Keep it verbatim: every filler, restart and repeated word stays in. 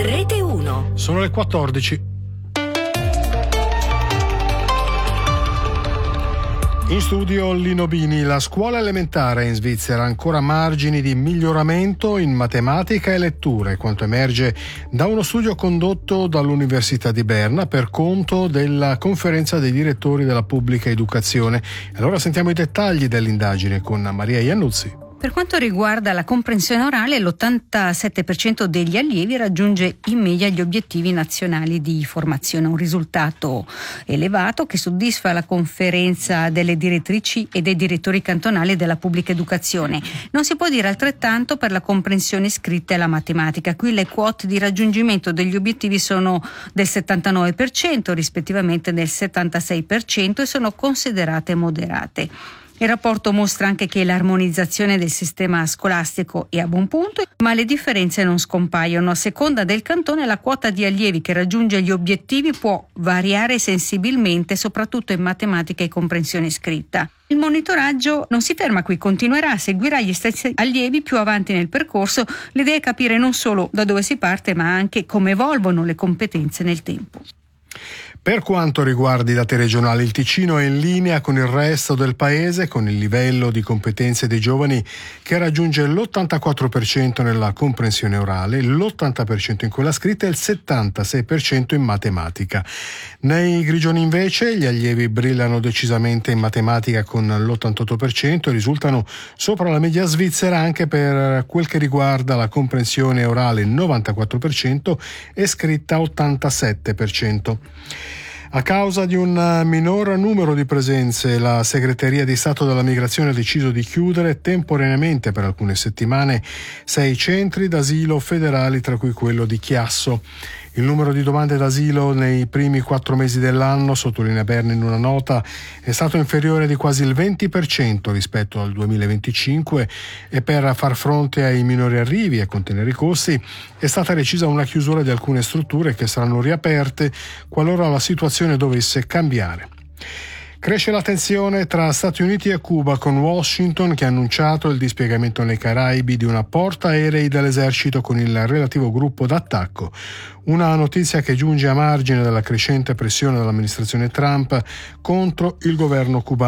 Rete uno. Sono le quattordici. In studio Lino Bini. La scuola elementare in Svizzera ha ancora margini di miglioramento in matematica e letture, quanto emerge da uno studio condotto dall'Università di Berna per conto della Conferenza dei direttori della pubblica educazione. Allora sentiamo i dettagli dell'indagine con Maria Iannuzzi. Per quanto riguarda la comprensione orale, l'ottantasette per cento degli allievi raggiunge in media gli obiettivi nazionali di formazione, un risultato elevato che soddisfa la conferenza delle direttrici e dei direttori cantonali della pubblica educazione. Non si può dire altrettanto per la comprensione scritta e la matematica. Qui le quote di raggiungimento degli obiettivi sono del settantanove per cento, rispettivamente del settantasei per cento, e sono considerate moderate. Il rapporto mostra anche che l'armonizzazione del sistema scolastico è a buon punto, ma le differenze non scompaiono. A seconda del cantone, la quota di allievi che raggiunge gli obiettivi può variare sensibilmente, soprattutto in matematica e comprensione scritta. Il monitoraggio non si ferma qui, continuerà, seguirà gli stessi allievi più avanti nel percorso. L'idea è capire non solo da dove si parte, ma anche come evolvono le competenze nel tempo. Per quanto riguarda i dati regionali, il Ticino è in linea con il resto del paese, con il livello di competenze dei giovani che raggiunge l'ottantaquattro per cento nella comprensione orale, l'ottanta per cento in quella scritta e il settantasei per cento in matematica. Nei Grigioni invece gli allievi brillano decisamente in matematica con l'ottantotto per cento e risultano sopra la media svizzera anche per quel che riguarda la comprensione orale, novantaquattro per cento, e scritta ottantasette per cento. A causa di un minor numero di presenze, la Segreteria di Stato della Migrazione ha deciso di chiudere temporaneamente per alcune settimane sei centri d'asilo federali, tra cui quello di Chiasso. Il numero di domande d'asilo nei primi quattro mesi dell'anno, sottolinea Berna in una nota, è stato inferiore di quasi il venti per cento rispetto al duemilaventicinque e per far fronte ai minori arrivi e contenere i costi è stata decisa una chiusura di alcune strutture che saranno riaperte qualora la situazione dovesse cambiare. Cresce la tensione tra Stati Uniti e Cuba, con Washington che ha annunciato il dispiegamento nei Caraibi di una portaerei dell'esercito con il relativo gruppo d'attacco. Una notizia che giunge a margine della crescente pressione dell'amministrazione Trump contro il governo cubano.